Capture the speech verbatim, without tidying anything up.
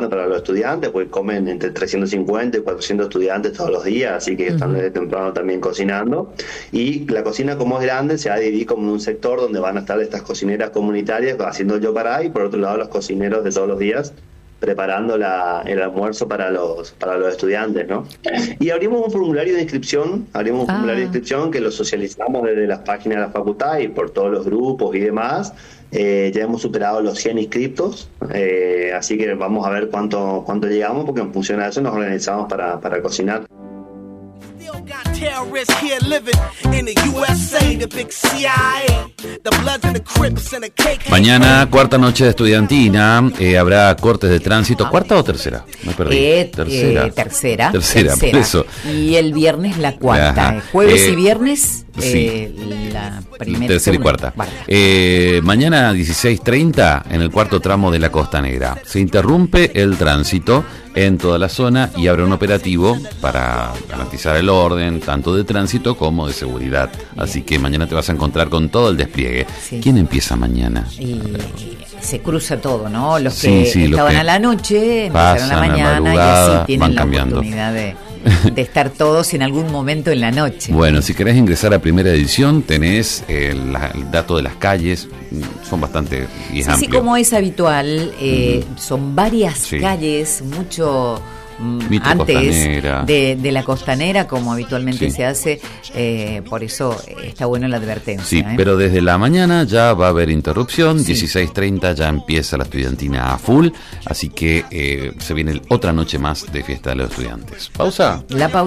preparando para los estudiantes, porque comen entre trescientos cincuenta y cuatrocientos estudiantes todos los días, así que están desde temprano también cocinando. Y la cocina, como es grande, se va a dividir como en un sector donde van a estar estas cocineras comunitarias haciendo el yopará, y por otro lado los cocineros de todos los días preparando la, el almuerzo para los para los estudiantes, ¿no? Y abrimos un formulario de inscripción, abrimos un ah. formulario de inscripción que lo socializamos desde las páginas de la facultad y por todos los grupos y demás. Eh, ya hemos superado los cien inscriptos, eh, así que vamos a ver cuánto cuánto llegamos, porque en función de eso nos organizamos para, para cocinar. Mañana, cuarta noche de estudiantina, eh, habrá cortes de tránsito. ¿Cuarta o tercera? Me perdí. Eh, tercera. Eh, tercera. Tercera, tercera. Por eso. Y el viernes la cuarta. Ajá. Jueves eh, y viernes sí. eh, la primera. Tercera y cuarta. Vale. Eh, mañana dieciséis treinta en el cuarto tramo de la Costa Negra. Se interrumpe el tránsito en toda la zona y habrá un operativo para garantizar el orden, tanto de tránsito como de seguridad. Así que mañana te vas a encontrar con todo el despliegue. Sí. ¿Quién empieza mañana? Y se cruza todo, ¿no? Los sí, que sí, estaban los que a la noche, empezaron a la mañana y así tienen van la cambiando. oportunidad de, de estar todos en algún momento en la noche. Bueno, si querés ingresar a primera edición, tenés el, la, el dato de las calles, son bastante y es sí, amplio. Sí, como es habitual, eh, uh-huh. son varias sí. calles, mucho Mitre antes Costanera. De, de la Costanera, como habitualmente sí. se hace, eh, por eso está bueno la advertencia. Sí, ¿eh? pero desde la mañana ya va a haber interrupción, sí. dieciséis treinta ya empieza la estudiantina a full, así que eh, se viene otra noche más de fiesta de los estudiantes. ¿Pausa? La pausa.